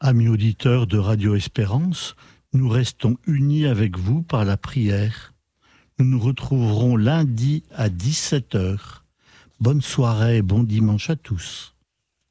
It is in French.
Amis auditeurs de Radio Espérance, nous restons unis avec vous par la prière. Nous nous retrouverons lundi à 17h. Bonne soirée et bon dimanche à tous.